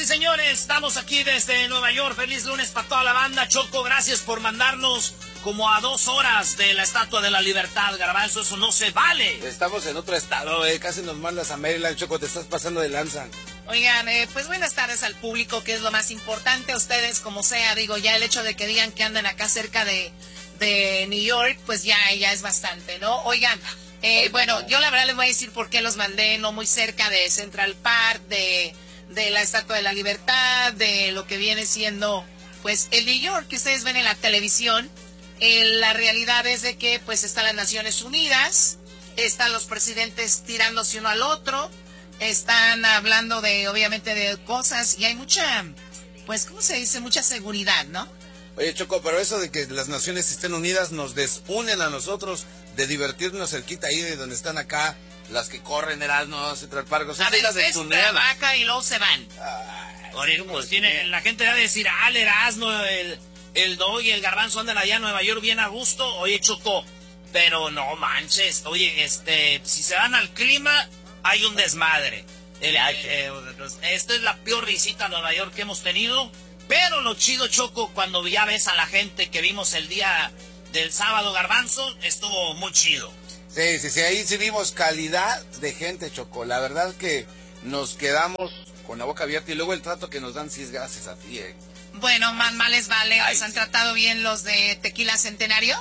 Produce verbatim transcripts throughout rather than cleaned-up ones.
y señores, estamos aquí desde Nueva York. Feliz lunes para toda la banda. Choco, gracias por mandarnos como a dos horas de la Estatua de la Libertad, Garbanzo. Eso no se vale. Estamos en otro estado, eh. Casi nos mandas a Maryland, Choco. Te estás pasando de lanza. Oigan, eh, pues buenas tardes al público, que es lo más importante. Ustedes, como sea, digo, ya el hecho de que digan que andan acá cerca de, de New York, pues ya, ya es bastante, ¿no? Oigan, eh, bueno, yo la verdad les voy a decir por qué los mandé no muy cerca de Central Park, de... de la Estatua de la Libertad, de lo que viene siendo, pues, el New York que ustedes ven en la televisión. Eh, la realidad es de que, pues, están las Naciones Unidas, están los presidentes tirándose uno al otro, están hablando de, obviamente, de cosas, y hay mucha, pues, ¿cómo se dice? Mucha seguridad, ¿no? Oye, Choco, pero eso de que las naciones estén unidas nos desunen a nosotros de divertirnos cerquita ahí de donde están acá. Las que corren, Erasmo, Central Park, o sea, a las de trabaja y luego se van. Oye, pues tiene, la gente va a decir, ah, el Erasmo, el, el Dog y el Garbanzo andan allá en Nueva York bien a gusto. Oye, Choco, pero no manches. Oye, este, si se van al clima, hay un desmadre. El, eh, esta es la peor visita a Nueva York que hemos tenido. Pero lo chido, Choco, cuando ya ves a la gente que vimos el día del sábado, Garbanzo, estuvo muy chido. Sí, sí, sí, ahí sí vimos calidad de gente, Choco. La verdad que nos quedamos con la boca abierta y luego el trato que nos dan sí es gracias a ti, eh. Bueno, más mal les vale. ¿Os han tratado bien los de Tequila Centenario?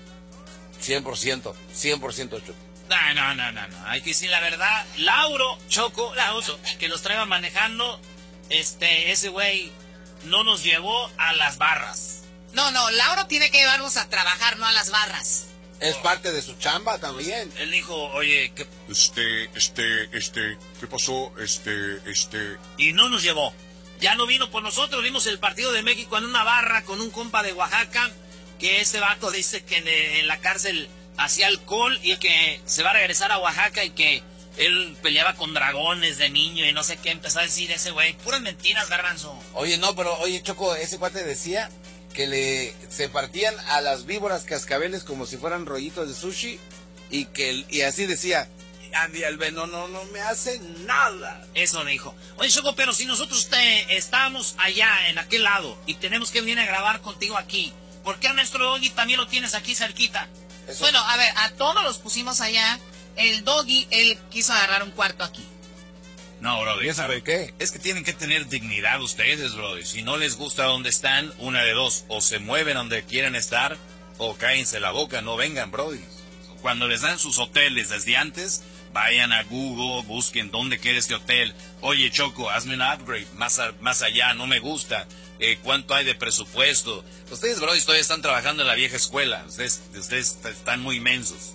cien por ciento, cien por ciento, Choco. No, no, no, no, no. Hay que decir la verdad. Lauro, Choco, Lauro, que los traía manejando, este, ese güey no nos llevó a las barras. No, no, Lauro tiene que llevarnos a trabajar, no a las barras. Es parte de su chamba también. Él dijo, oye, ¿qué? Este, este, este, ¿qué pasó? Este, este... Y no nos llevó. Ya no vino por nosotros. Vimos el partido de México en una barra con un compa de Oaxaca, que ese vato dice que en, en la cárcel hacía alcohol y que se va a regresar a Oaxaca y que él peleaba con dragones de niño y no sé qué empezó a decir ese güey. Puras mentiras, Garbanzo. Oye, no, pero, oye, Choco, ese cuate decía que le se partían a las víboras cascabeles como si fueran rollitos de sushi y que y así decía, Andy el veneno no me hace nada. Eso le dijo. Oye, Choco, pero si nosotros te, estamos allá en aquel lado y tenemos que venir a grabar contigo aquí, ¿por qué a nuestro Doggy también lo tienes aquí cerquita? Eso. Bueno, a ver, a todos los pusimos allá. El Doggy, él quiso agarrar un cuarto aquí. No, brother. ¿Sabe qué? Es que tienen que tener dignidad ustedes, brother. Si no les gusta donde están, una de dos. O se mueven donde quieren estar, o cállense la boca, no vengan, brother. Cuando les dan sus hoteles desde antes, vayan a Google, busquen dónde queda este hotel. Oye, Choco, hazme un upgrade, más, a, más allá, no me gusta. Eh, ¿Cuánto hay de presupuesto? Ustedes, brother, todavía están trabajando en la vieja escuela. Ustedes, ustedes están muy inmensos.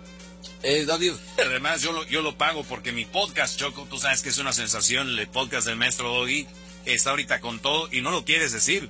Eh, Doggy. Además, yo lo, yo lo pago porque mi podcast, Choco, tú sabes que es una sensación, el podcast del maestro Doggy, está ahorita con todo y no lo quieres decir.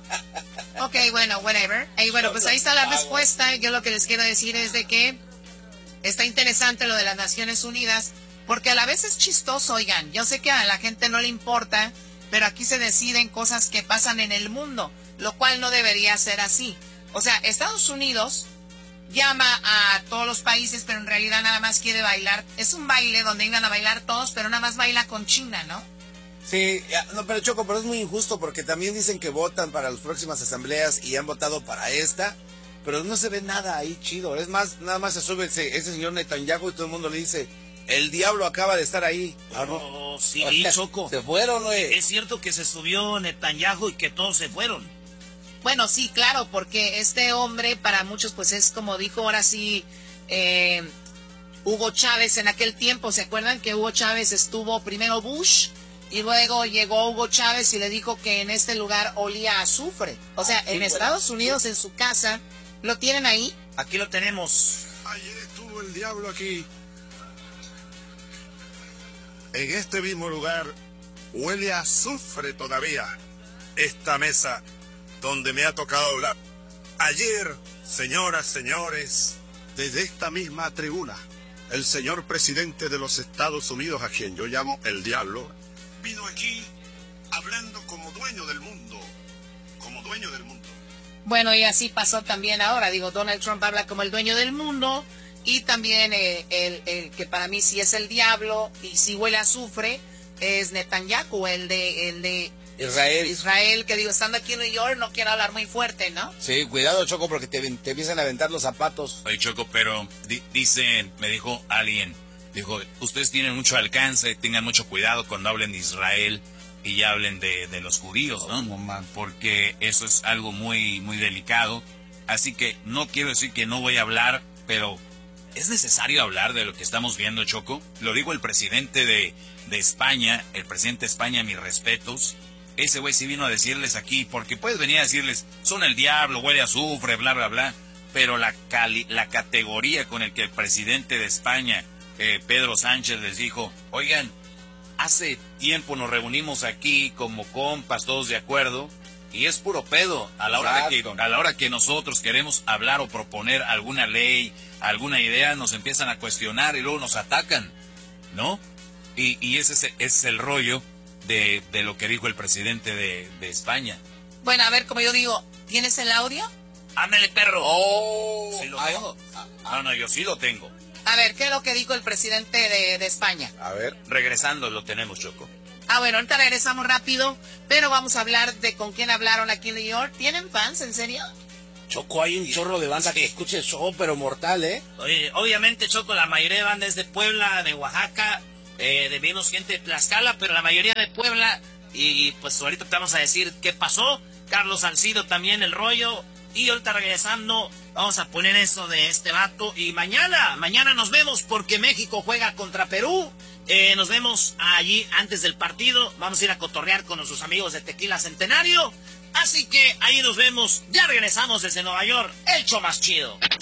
Ok, bueno, whatever. Y bueno, pues ahí está la respuesta. Yo lo que les quiero decir es de que está interesante lo de las Naciones Unidas, porque a la vez es chistoso, oigan. Yo sé que a la gente no le importa, pero aquí se deciden cosas que pasan en el mundo, lo cual no debería ser así. O sea, Estados Unidos llama a todos los países, pero en realidad nada más quiere bailar. Es un baile donde iban a bailar todos, pero nada más baila con China, ¿no? Sí, no, pero Choco, pero es muy injusto porque también dicen que votan para las próximas asambleas y han votado para esta, pero no se ve nada ahí chido. Es más, nada más se sube ese, ese señor Netanyahu y todo el mundo le dice, el diablo acaba de estar ahí. Oh, no, sí, o sea, Choco. Se fueron, güey. Es cierto que se subió Netanyahu y que todos se fueron. Bueno, sí, claro, porque este hombre para muchos pues es como dijo ahora sí eh, Hugo Chávez en aquel tiempo. ¿Se acuerdan que Hugo Chávez estuvo primero Bush y luego llegó Hugo Chávez y le dijo que en este lugar olía a azufre? O sea, en Estados Unidos, en su casa, ¿lo tienen ahí? Aquí lo tenemos. Ayer estuvo el diablo aquí. En este mismo lugar huele a azufre todavía. Esta mesa donde me ha tocado hablar. Ayer, señoras, señores, desde esta misma tribuna, el señor presidente de los Estados Unidos, a quien yo llamo el diablo, vino aquí hablando como dueño del mundo, como dueño del mundo. Bueno, y así pasó también ahora. Digo, Donald Trump habla como el dueño del mundo y también eh, el, el que para mí sí es el diablo y sí huele a azufre, es Netanyahu, el de, el de Israel. Israel, que digo, estando aquí en New York, no quiero hablar muy fuerte, ¿no? Sí, cuidado, Choco, porque te, te empiezan a aventar los zapatos. Oye, Choco, pero di, dicen, me dijo alguien, dijo, ustedes tienen mucho alcance, tengan mucho cuidado cuando hablen de Israel y hablen de, de los judíos, ¿no? Oh, porque eso es algo muy, muy delicado. Así que no quiero decir que no voy a hablar, pero ¿es necesario hablar de lo que estamos viendo, Choco? Lo digo el presidente de, de España, el presidente de España, mis respetos. Ese güey sí vino a decirles aquí, porque puedes venir a decirles, son el diablo, huele a azufre, bla, bla, bla. Pero la, cali, la categoría con el que el presidente de España, eh, Pedro Sánchez, les dijo, oigan, hace tiempo nos reunimos aquí como compas, todos de acuerdo, y es puro pedo. A la hora de que, a la hora que nosotros queremos hablar o proponer alguna ley, alguna idea, nos empiezan a cuestionar y luego nos atacan, ¿no? Y, y ese, es, ese es el rollo de, de lo que dijo el presidente de, de España. Bueno, a ver, como yo digo, ¿tienes el audio? ¡Ándale, perro! ¡Oh! ¿Sí lo Ay, tengo? ah, No, no, yo sí lo tengo. A ver, ¿qué es lo que dijo el presidente de, de España? A ver. Regresando lo tenemos, Choco. Ah, bueno, ahorita regresamos rápido, pero vamos a hablar de con quién hablaron aquí en New York. ¿Tienen fans, en serio? Choco, hay un chorro de banda que escuche el show, pero mortal, ¿eh? Oye, obviamente, Choco, la mayoría de bandas es de Puebla, de Oaxaca, eh, de menos gente de Tlaxcala, pero la mayoría de Puebla. Y pues ahorita te vamos a decir qué pasó. Carlos Salcido también, el rollo. Y ahorita regresando, vamos a poner eso de este vato. Y mañana, mañana nos vemos porque México juega contra Perú. Eh, nos vemos allí antes del partido. Vamos a ir a cotorrear con nuestros amigos de Tequila Centenario. Así que ahí nos vemos. Ya regresamos desde Nueva York. El show más chido.